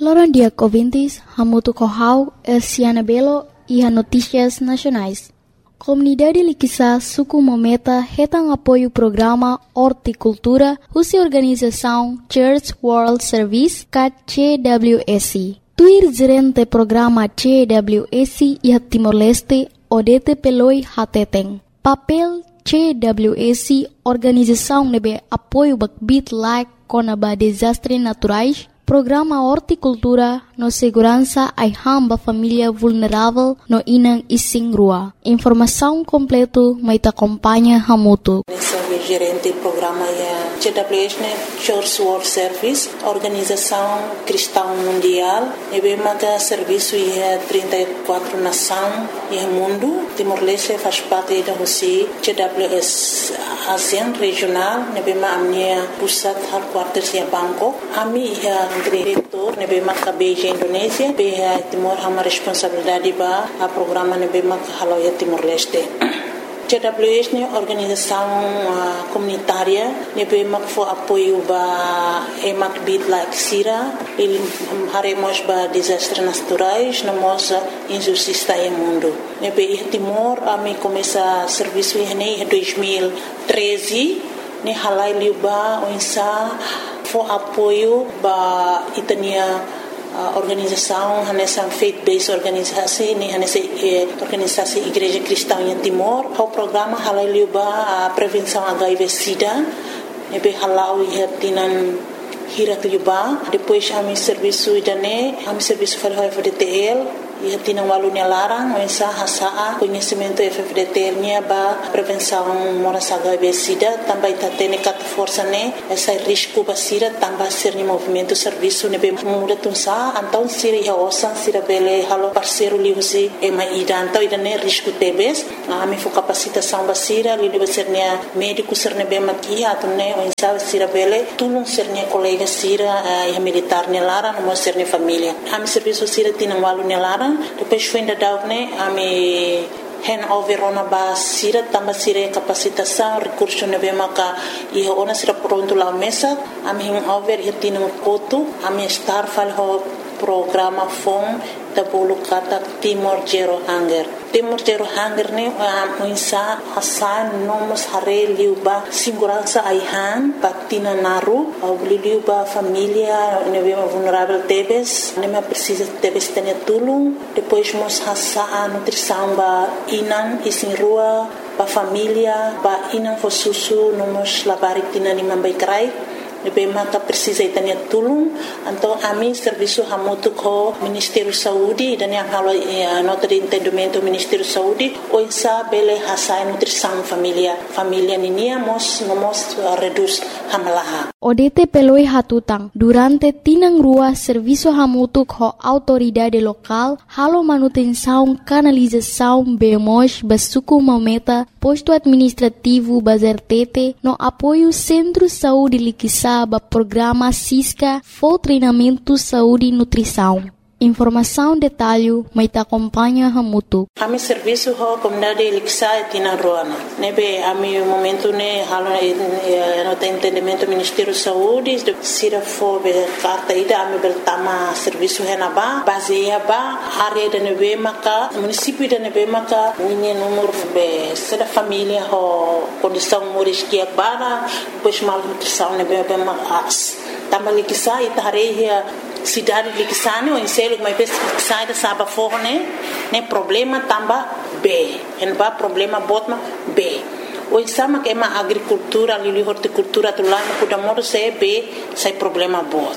Loron dia ouvintes, Hamutu Kohau, Siana Belo e a Notícias Nacionais. Comunidade Liquissa Suku Mometa retang apoio o programa Horticultura, Russa Organização Church World Service, CWSC. Tuir gerente programa CWSC e a Timor-Leste, Odete Peloi Hateteng. Papel CWSC, organização nebe apoio bakbit like conaba desastres naturais, programa Horticultura no segurança ai hamba família vulnerável no inang ising rua. Informação completo mai ta acompanha Hamutu. Gerente programa é CWS, Church World Service, Organização Cristã Mundial, e bem maga serviço é 34 nações e mundo. Timor-Leste faz parte da Rússia, CWS ASEAN regional, e bem maga minha pusat headquarters é Bangkok. Ami é diretor, e bem maga Beijing Indonésia, bem Timor hama responsabilidade ba a programa e bem maga halau é Timor-Leste. CWS é organização comunitária, nebe for apoio ba emak bit like sira, ele haremos ba desastres naturais, namos injustiça em mundo. Nebe Timor ami começa serviço em 2013, ne halai liuba onsa for apoio ba itania organização nessa faith-based organisasi ni nessa organisasi Igreja Cristã em Timor. O programa halal liuba a prevenção HIV/SIDA, nebe halal ihatinan hirat liuba. Depois ami serviço idane, ami serviço FDTL e tinha walunya larang mensa hasaa conhecimento FFDT nya ba prevenção morasa HIV/SIDA também tatene kat força ne essa risco basira também ser ni movimento serviço ne be muda tunsa então siri haosan sira bele halo parceiro liusi e mai então idane risco tebes ami fo capacitação basira li deve ser ne médico ser ne be maki atune mensa sira bele tulung ser ne colega sira e militar ne larang mo ser ne família ami serviço sira tinha walunya larang. Depois foi ainda dar ami handover ona ba sira tamba sira capacitação recurso nebe maka e ona sira pronto lá mesa ami handover hitin kotu ami star fal ho programa fon da bolu kata Timor Zero Hunger. Timor Zero Hunger ne muinsa hasan nomos hare liuba segurança aihan patina naru au liuba família nebe vulnerável tebes nema precisa tebes tenia tulung depois mos hasa nutrição ba inan isin rua ba família ba inan fo susu nomos labarik tina ni mambai krai nebe maka precisa itania tulung então ami serviço hamutu ko Ministério Saúde dan yang halo nota de entendimento Ministério Saúde oisa bele hasa nutrição família ninia mos reduz hamalaha. Odete peloi hatutang durante tinang rua serviço hamutu ko autoridade local halo manutenção canalização bemos basuku mometa posto administrativo bazertete no apoio Centro Saúde Liquissa ba programa SISCA for treinamento saúde e nutrição. Informação detalhe mai ta acompanha Hamutu. Ami serviço ho comunidade Liquissa tina roana. Nebe ami momento ne halo no entendimento Ministério Saúde sira fo be carta ida ami bertama serviço henaba baseia ba área de nebe maka município de nebe maka ninha número be sira família ho condição moriskia bara depois mal nutrição nebe be mas também Liquissa itareia cidade de Liquissane ou em selo mas sai da saba forne né problema tamba B en ba problema botma B o sama que ma agricultura lili horticultura tu lá no kudamoro se B sai problema bot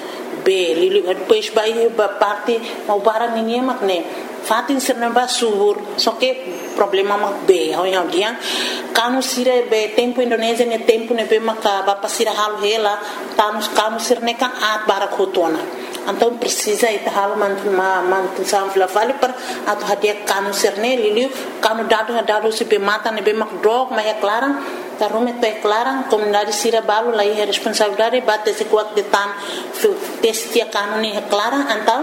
B lili depois vai ba parte mau barang ninguém mak ne fatin serna ba subur só que problema mak B ho yang dia kanu sire be tempo Indonésia ne tempo ne be maka ba pasira hal hela kanu sirne ka at barakotona então precisa ita hal man sam vale per atau hadia kanu sirne liliu kanu dado se be mata ne be mak drog ma é clara tarume te clara comunidade sira balu lai responsabilidade bate se kuat de tan testia kanu ni clara então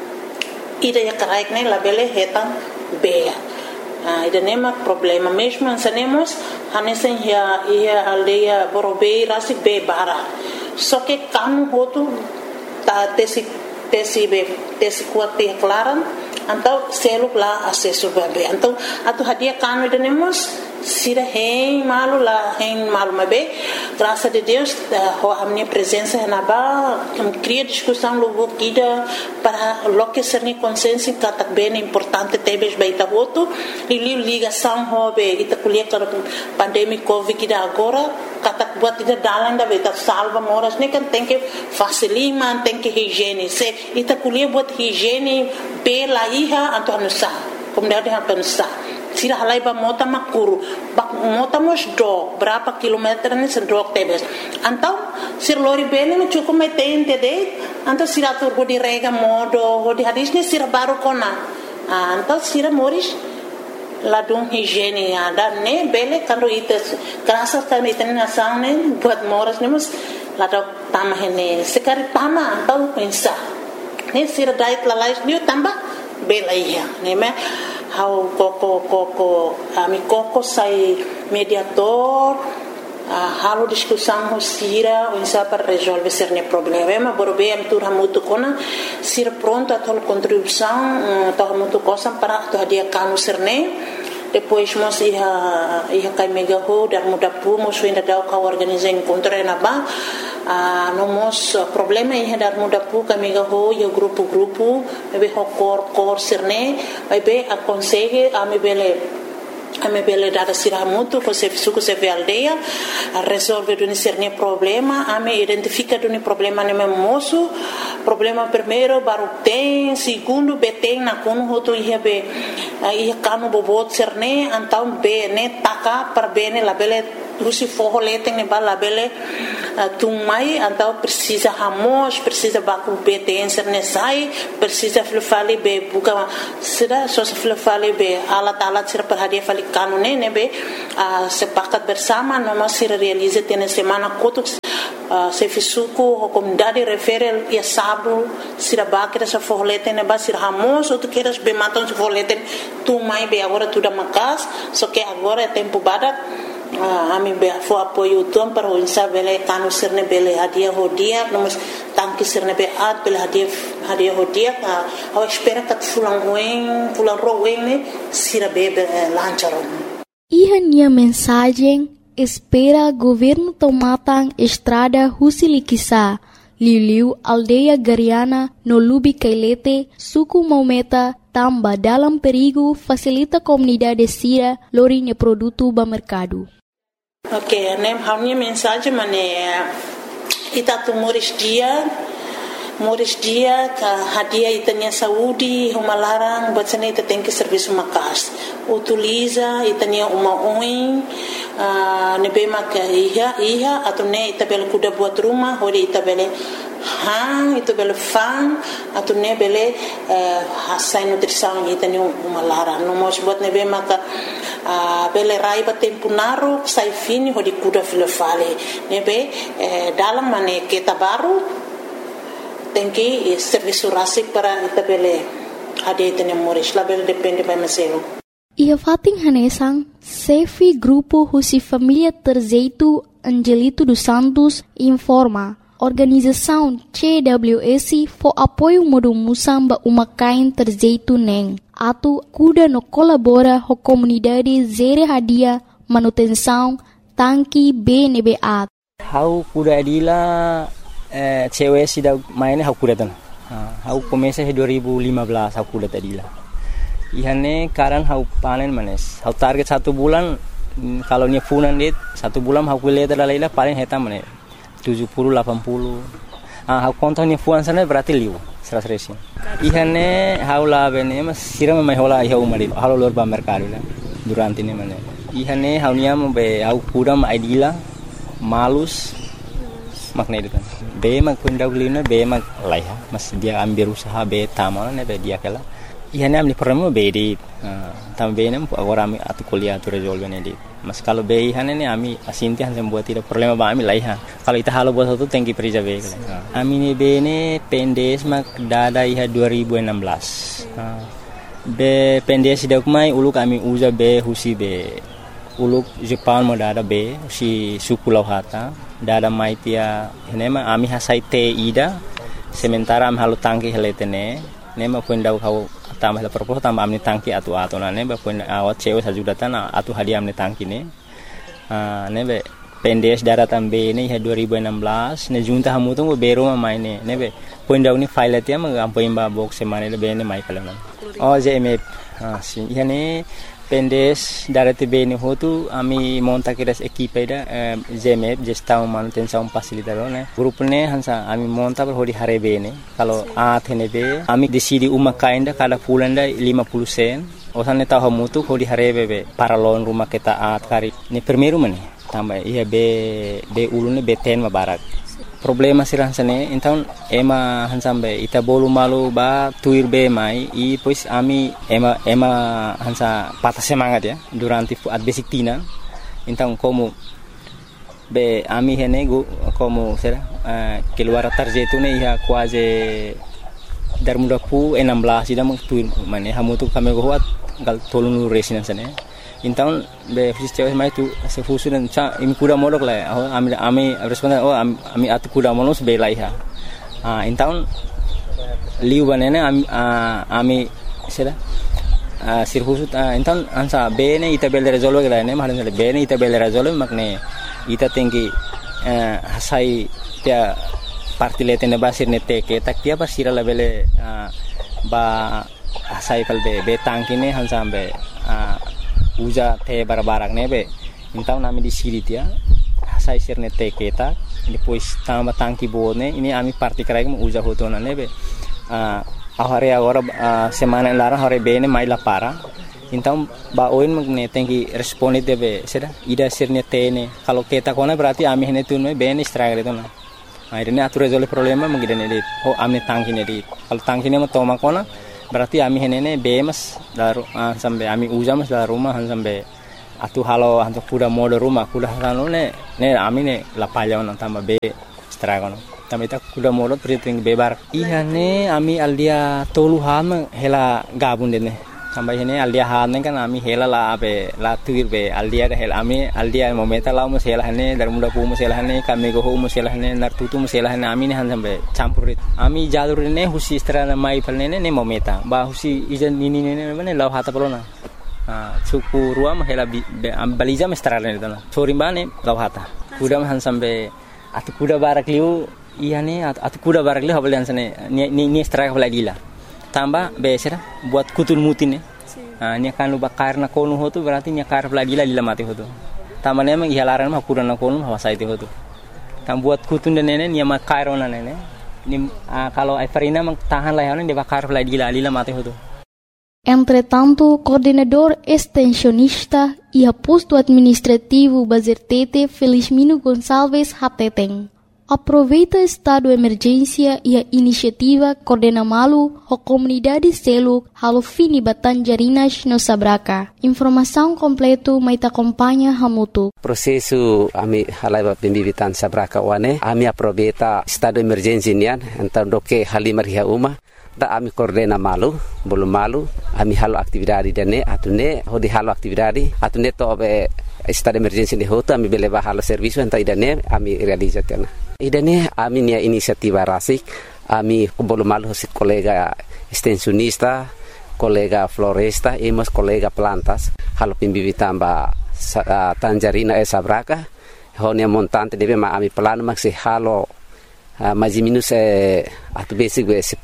ida ya karaik ne labele hetan be ida nema problema mesmo ansanemos hanesen ia aldeia Borobei rasik be bara só que kanu hotu ta tesi tesi kuat te klaran então selo lá acesso bebê então atu hadia kanu denemos sira hein malu mabe graças a Deus a minha presença na ba cria discussão logo kida para loque ser ni consciência que bem importante tebes baita voto e ligação hobe ita kuliah para pandemia covid kida agora kata buat ida dalan da beta salva moras ne kan tem que facilima tem que higiene se ita kuliah buat higiene pela iha atau nusa como deve atau nusa sira halai ba mota makuru ba mota mos do berapa kilometer ni sedok tebes antau sir lori bene me cukup metente de antau sira tur di rega modo di hadis ni sira baru kona antau sira moris ladung higiene ada ne bele kando ite kerasa kan ite nasang ne buat moras ne mus ladok tamah ne sekali tama antau pensa ne sira dait lalais ni tambah bela iya ne me how koko ami koko sai mediator halo discussão sira o insa para resolver cerne problema borbe am tur hamutu kona sira pronto a tol contribuição to hamutu cosa para to dia kanu cerne depois mos ia kai mega ho dar muda pu mos ainda dau ka organizar encontro na ba no mos problema ia dar muda pu ka mega ho yo grupo be ho cor cerne be aconselhe a me bele dada sira muito você suco se vê aldeia resolve do cerne problema a me identifica do problema no meu moço problema primeiro baru tem segundo beteng na kono hoto ia be ia kanu bobot cerne então be ne taka para bene la bele rusi forro leteng ne bala bele tumai então precisa ramos precisa baku beteng cerne sai precisa flufali be buka sida so flufali be alat sira perhadia fali kanu ne be sepakat bersama noma sira realize tene semana kotuk se fisuku comunidade refere ia sabu sira bakira sa forlete ne ba sira ramos ou tu queres be matam se forlete tu mai be agora tu da macas só que agora é tempo badak ami be fo apoio tom para o insa bele kanu sirne bele hadia hodia nomos tanki sirne be at bele hadia hodia a espera que fulan roen ne sira be lancharo Ihania mensagem espera governo tomatan estrada Husilikisa, Liliu aldeia Gariana no Lubi Kailete, suku Maumeta, tamba dalam perigo facilita comunidade sira lorinha produto ba mercado. Ok, né, a minha mensagem é itatu moris dia ka hadia itanya saúde uma larang batsane ita tem que serviço makas utiliza itanya uma oin nebe maka iha atau ne ita bel kuda buat rumah hori ita bele ita bele fan atau ne bele hasai nutrição itanya uma larang no mos buat nebe maka bele rai ba tempo naro sai fini hori kuda filofale nebe dalam mane kita baru tem que serviço rásico para itabele ade tene moris label depende by maselo ia fating hanesang sefi grupo husi família terzeito Angelito dos Santos informa organização CWS for apoio modo musamba uma kain terzeito neng atu kuda no colabora ho comunidade zere hadia manutenção tanki BNBA how kuda adila cewek sudah mainnya aku datang. Aku komesa 2015 aku datang dila. Ihane karan aku panen manes. Aku target 1 bulan kalau nya funan dit 1 bulan aku lihat adalah paling heta manes 70 80. Aku kontonnya fuan sana berarti liu 100. Ihane haula bene mas siram mai hola iha umari. Halo lor ba mercado la durante ini manes. Ihane haunya be aku kuda ma idila malus makna itu kan be mak pendahulunya be mak laiha mas dia ambil usaha be tamal ne be dia kala ihane amni problema be di tambe ne agora ami atu kuliah tu resolve ne di mas kalau be ihane ne ami asinti han buat tidak problema ba ami laiha kalau ita halo buat satu tengki perija be kala ami ne be ne pendes mak dada iha 2016 be pendes dak mai ulu kami uza be husi be uluk Jepang mo dada be si suku lauhata dada maitia henema ami hasai te ida sementara am halu tangki heletene ne ma poin dau kau tambah la propos tambah amni tangki atu na ne ba poin awat cewe sajudatan atu hadiah amni tangki ne be pendes daratan be ne 2016 ne junta hamu tu bero ma maine ne be poin dau ni file tia ma am poin ba box semane le be ne mai pala JMF si yani pendes darate be ne hotu ami monta kiras equipe da JMF gestão manutenção facilitador ne grupo ne hansa ami monta per hodi hare be ne kalau athene be ami decidi uma kainda kada pulanda 50 sen osan ne tahu mutu hodi hare be paralon rumah kita kari ne primeiro mane tambah iya be ulune be ten ma barak problema sirah sane então ema hansambe ita bolu malu ba tuir be mai e pois ami ema hansa patah semangat ya durante a basic-tina então como be ami hene como será keluar tarjetu ne ia quase dar muda pu 16 ida meng tuir mane hamu tu kami goat gal tolong resina sane então be fisiceu mai tu se fusu dan cha imi kuda molok la ami responda ami atu kuda molos be la iha então liu banene ami sera sir fusu então ansa bene ita bel resolve la ne mahalan bene ita bel resolve makne ita tinggi hasai tia partilete ne basir ne teke tak tia basira la bele ba hasai kal be tangkine hansambe uja te barbarak nebe então nami di siri tia sai sirne te keta depois tamba tangki bone ini ami parti karai mo uja hotona nebe ahare agora semana lara hore bene mai la para então ba oin magne tenki responde debe sera ida sirne tene kalau keta kona berarti ami hene tunme bene stragre tona akhirnya atur resolve problema mengidene dit amne tangki ne dit kalau tangki ne mo toma kona berarti ami henene bemas daru sampai ami ujamas dalam rumah sampai atu halo hantu kuda mode rumah kuda halo ne ami ne lapaya on tambah be stragon tambah ita kuda mode priting bebar ihane ami aldia toluhan hela gabun dene sampai hene aldia han kan ami hela la be la tuir be aldia hel ami aldia momenta la mo hela hane dar muda pu mo hela hane kami go mo hela hane nar tutu mo hela hane ami ne han sampai campurit ami jalur ne husi strana mai palne ne momenta ba husi ijan nini ne ne law hata pelona suku ruam hela baliza mestrana ne dana sorimbane law hata kuda han sampai atu kuda barak liu ihane atu kuda barak liu habal hansane ni straka baladila tambah besera buat kutul mutin ni akan lu bakar na konu hotu berarti ni akar lagi lila mati hotu tamane memang ihalaran mah kuran na konu hawa saiti hotu tam buat kutun dan nene ni makar ona nene ni kalau Everina mang tahan lah dia bakar lagi lila mati hotu. Entretanto, coordenador extensionista e aposto administrativo Bazertete Felizmino Gonçalves Hateteng aproveita estado de emergência e a iniciativa Coordena Malu a comunidade selo halo fini Batanjarinas no Sabraca. Informação completo mai te acompanha hamutu. Prosesu ami halai pembibitan Sabraca wane ami aproveita estado de emergência nian então doke halimar hia uma da ami Coordena Malu belum malu ami halo aktividade dene atune hodi halo aktividade atune to be estado de emergência de hoto ami beleva halo serviço então idane ami realizatena. Idane ami nia inisiativa rasik ami belum malu hosit kolega extensionista kolega floresta emos kolega plantas halo pembibitan ba Tanjarina Sabraca honia montante debe ma ami plano maksi halo mais minus atu basic 10,000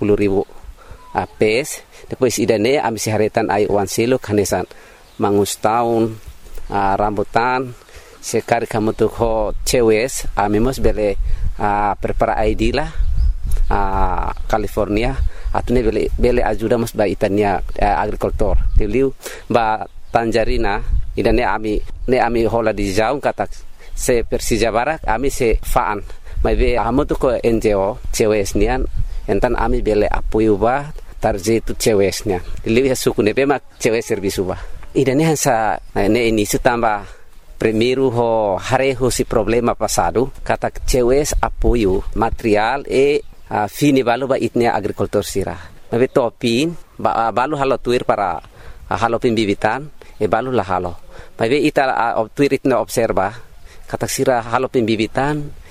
PS depois idane ami siharetan ai wan selo kanesan mangus tahun rambutan sekali kamu tuh ho cewes ami mos bele prepara ID lah California atune bele ajuda mos ba itania agricultor teliu ba Tanjarina idane ami hola di jauh kata se Persija Barak ami se faan mai be amu tuh ko NGO cewes nian entan ami bele apoio ba tarjetu cewesnya teliu ya suku ne be mak cewes servisu ba idane hansa ne ini tambah primeiro ho hareho si problema passado kata cewes apoio material e fini balu ba itnia agricultor sira mabe topin ba balu halo tuir para halo pembibitan e balu la halo mabe ita tuir itna observa kata sira halo pembibitan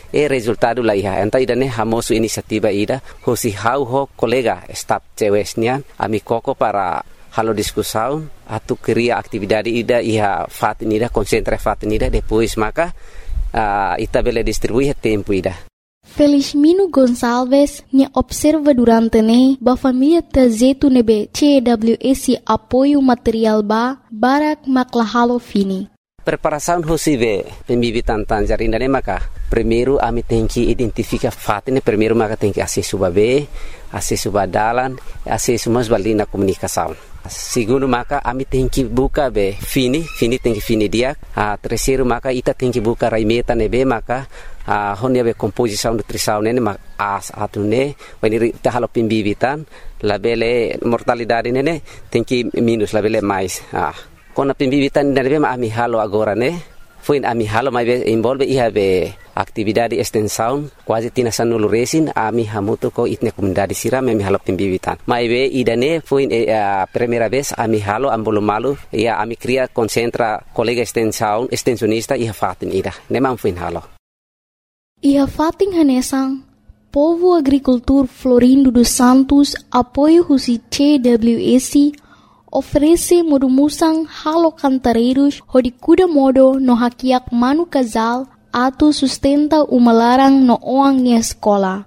resultado la iha enta idane hamosu inisiativa ida hosi hau ho kolega staf cewesnya ami koko para halo discussão atu cria atividade ida iha fatin ida concentra fatin ida depois maka ita bele distribuir tempo ida. Felizmino Gonçalves ne observa durante ne ba família tazetu nebe CWS apoio material barak maklahalo fini. Preparação hosive pembibitan tanjar indane maka primeiro ami tem que identificar fatin primeiro maka tem que acesso babe acesso badalan acesso mas balina comunicação. Segundo maka ami tem que buka be fini tem que fini dia. Terceiro maka ita tem que buka raimeta nebe maka honya be composição nutrição nene mak atune when ita halo pembibitan labele mortalidade nene tem que minus labele mais. Kona pembibitan nene be ami halo agora ne foi ami halo mai be involve iha be atividade extensão quase tina sanulu resin ami hamuto ko itne comunidade siram ami halo pembibitan mai be idane foi primeira vez ami halo ambolo malu ia ami cria concentra colega extensionista iha fatin ida nemam foi halo iha fatin hanesang Povo Agricultor Florindo dos Santos apoio husi CWS oferece modumusang halo cantareiros hodi kuda modo no hakiak manu casal atu sustenta umalarang no oang ni escola.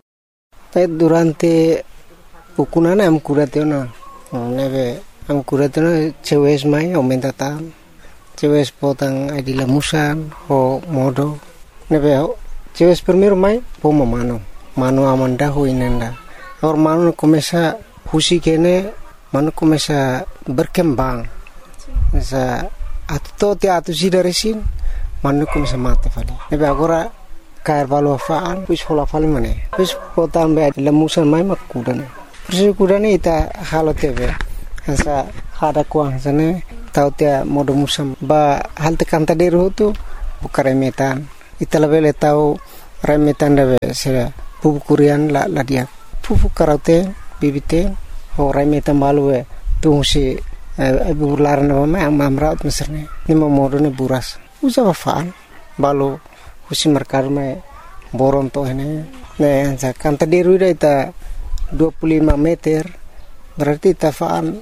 Durante pukunana am kuratena neve am kuratena cewes mai aumenta tan cewes potang adila musan ho modo neve cewes primero mai pomo mano amanda ho inenda or mano começa husi kene mano começa berkembang sa atu sida resin mano começa mate fali nebe agora cair valo faan pus hola fali mane pus potan be lemusan mai makudane persi kudane ita halo tebe sa hada kuang sane tau tia modo musam ba halte kanta deru tu bukare metan ita lebele tau remetan debe se pupu kurian la dia pupu karate bibite Horai metan balu tu si burlaran nama amamraut meserne ni momodo ne buras usa wafaan balu husi merkar me boron to ini ne ansa kanta deru ita 25 meter berarti tafaan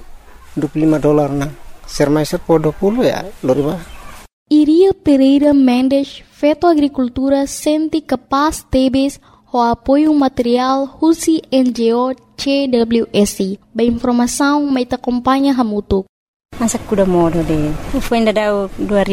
$25 na sermaiser po 20 ya loriba. Iria Pereira Mendes feto agricultura senti capaz tebes o apoio material husi NGO CWS. Ba informação mai ta acompanha hamutuk. Masa kuda modo de. Foi ainda dau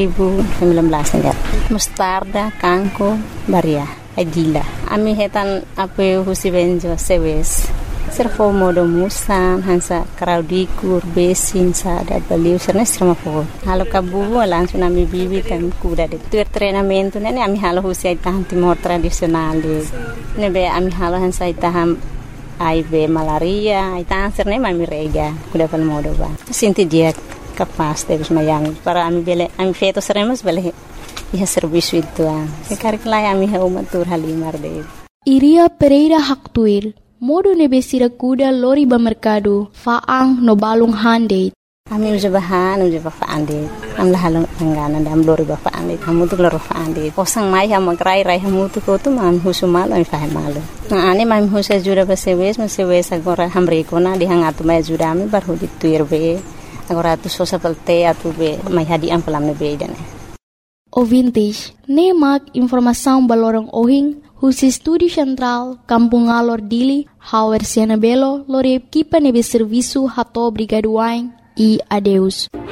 2019 ainda. Mostarda, kanko, baria, adila. Ami hetan apoio husi benjo sewes. Servo modo musan hansa kraudikur besin sada baliu serna serma po. Halo kabu langsung ami bibi kan kuda de. Tuer treinamento nene ami halo husi itaham timor tradisional de. Nebe ami halo hansa itaham aibe malaria, itaham serna ami rega kuda pal modo ba. Sinti dia capaz de mayang para ami bele ami feto seremos bele iha serviço itu. Sekarang lai ami ha umatur halimar de. Iria Pereira Haktuir modo nebesira kuda lori ba mercado faang no balung hande. Ami uja bahan uja ba faande. Am la halong angana dam lori ba faande. Hamu tu loro faande. Posang mai ha magrai rai hamu tu ko tu mam husumal ai fahe malu. Na ane mam husa jura ba sewes agora hamre kona di hangatu mai jura ami bar hodi tuirbe. Agora tu sosa pelte atu be mai hadi am pelam be idane. Ouvintes, nemak informação balorong ohing Husi Estúdio Central, Kampung Alor Dili, Hauer Siana Belo, Lore Equipa Nebe Serviço Rato Brigaduain e adeus.